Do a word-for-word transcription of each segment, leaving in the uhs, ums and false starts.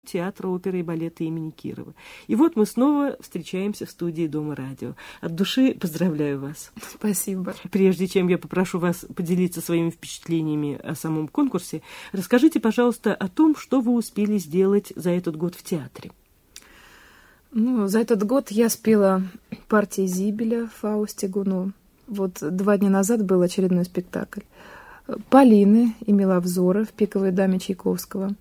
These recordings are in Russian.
театра оперы и балета имени Кирова. И вот мы снова встречаемся в студии Дома радио. От души поздравляю вас. Спасибо. Прежде чем я попрошу вас поделиться своими впечатлениями о самом конкурсе, расскажите, пожалуйста, о том, что вы успели сделать за этот год в театре. Ну, за этот год я спела партии Зибеля в Фаусте Гуно. Вот два дня назад был очередной спектакль. Полины и Миловзора в «Пиковой даме» Чайковского.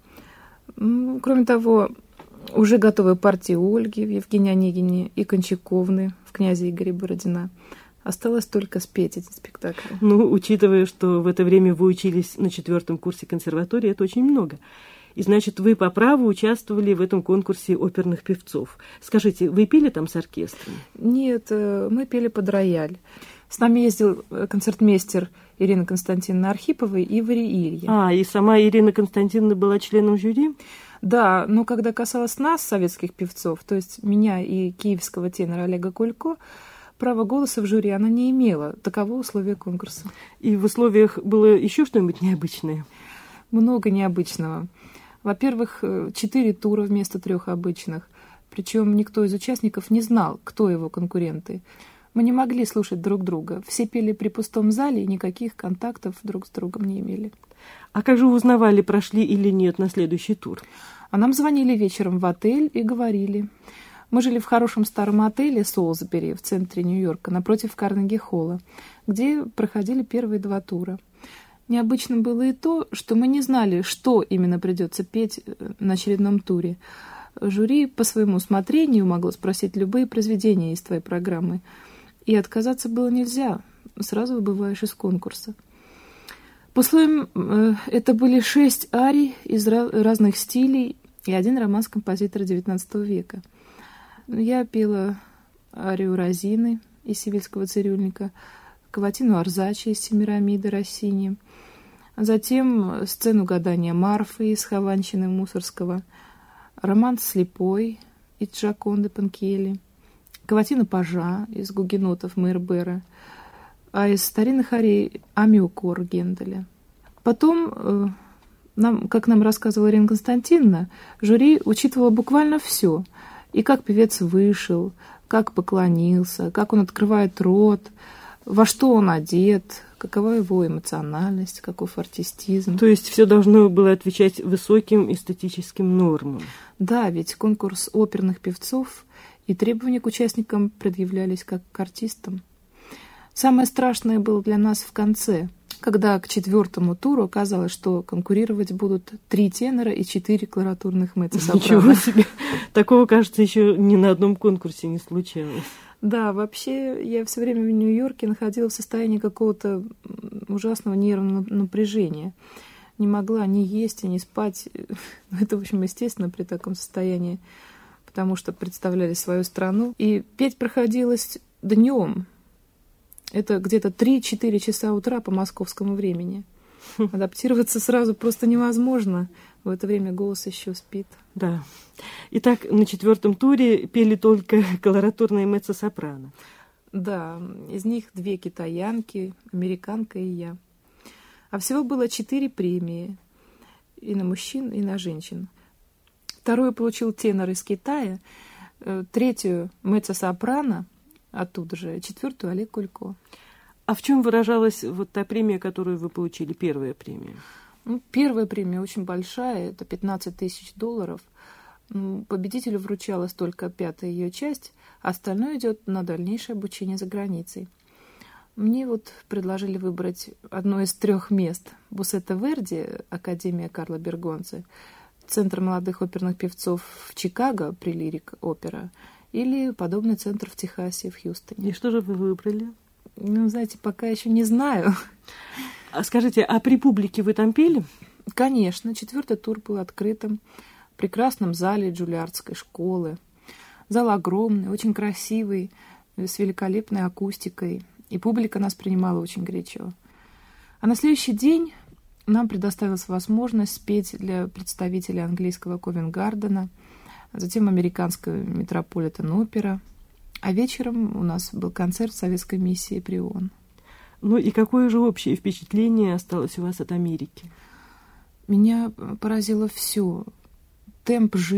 Кроме того, уже готовы партии Ольги в Евгении Онегине и Кончаковны в «Князе Игоре Бородина». Осталось только спеть эти спектакли. Ну, учитывая, что в это время вы учились на четвертом курсе консерватории, это очень много. И, значит, вы по праву участвовали в этом конкурсе оперных певцов. Скажите, вы пели там с оркестром? Нет, мы пели под рояль. С нами ездил концертмейстер Ирина Константиновна Архипова и Варя Илья. А, и сама Ирина Константиновна была членом жюри? Да, но когда касалось нас, советских певцов, то есть меня и киевского тенора Олега Кулько, права голоса в жюри она не имела. Таково условие конкурса. И в условиях было еще что-нибудь необычное? Много необычного. Во-первых, четыре тура вместо трех обычных. Причем никто из участников не знал, кто его конкуренты. Мы не могли слушать друг друга. Все пели при пустом зале и никаких контактов друг с другом не имели. А как же вы узнавали, прошли или нет на следующий тур? А нам звонили вечером в отель и говорили. Мы жили в хорошем старом отеле Солсбери в центре Нью-Йорка, напротив Карнеги-холла, где проходили первые два тура. Необычным было и то, что мы не знали, что именно придется петь на очередном туре. Жюри по своему усмотрению могло спросить любые произведения из твоей программы. И отказаться было нельзя, сразу выбываешь из конкурса. По условиям, э, это были шесть арий из ra- разных стилей и один романс композитора девятнадцатого века. Я пела арию Розины из «Сивильского цирюльника», каватину Арзачи из «Семирамиды» Россини, затем сцену гадания Марфы из «Хованщины» Мусорского, романс «Слепой» из Джаконды Панкиэли, каватина Пажа из гугенотов Мейербера, а из старинных арий Амиокор Генделя. Потом, э, нам, как нам рассказывала Ирина Константиновна, жюри учитывало буквально все. И как певец вышел, как поклонился, как он открывает рот, во что он одет, какова его эмоциональность, каков артистизм. То есть все должно было отвечать высоким эстетическим нормам. Да, ведь конкурс оперных певцов, и требования к участникам предъявлялись как к артистам. Самое страшное было для нас в конце, когда к четвертому туру оказалось, что конкурировать будут три тенора и четыре колоратурных меццо-сопрано. Ничего себе! Такого, кажется, еще ни на одном конкурсе не случалось. Да, вообще я все время в Нью-Йорке находилась в состоянии какого-то ужасного нервного напряжения. Не могла ни есть, ни спать. Это, в общем, естественно при таком состоянии, потому что представляли свою страну. И петь проходилось днем. Это где-то три-четыре часа утра по московскому времени. Адаптироваться сразу просто невозможно. В это время голос еще спит. Да. Итак, на четвертом туре пели только колоратурные меццо-сопрано. Да, из них две китаянки, американка и я. А всего было четыре премии. И на мужчин, и на женщин. Вторую получил тенор из Китая, третью меццо-сопрано, оттуда же, четвертую Олег Кулько. А в чем выражалась вот та премия, которую вы получили, первая премия? Ну, первая премия очень большая, это пятнадцать тысяч долларов. Победителю вручалась только пятая ее часть, а остальное идет на дальнейшее обучение за границей. Мне вот предложили выбрать одно из трех мест. Буссетто Верди, Академия Карла Бергонцы, Центр молодых оперных певцов в Чикаго при Лирик Опера или подобный центр в Техасе, в Хьюстоне. И что же вы выбрали? Ну, знаете, пока еще не знаю. А скажите, а при публике вы там пели? Конечно. Четвертый тур был открытым в прекрасном зале Джульярдской школы. Зал огромный, очень красивый, с великолепной акустикой. И публика нас принимала очень горячо. А на следующий день нам предоставилась возможность спеть для представителей английского Ковент-Гардена, затем американского Метрополитен-опера. А вечером у нас был концерт советской миссии при ООН. Ну и какое же общее впечатление осталось у вас от Америки? Меня поразило все. темп жизни.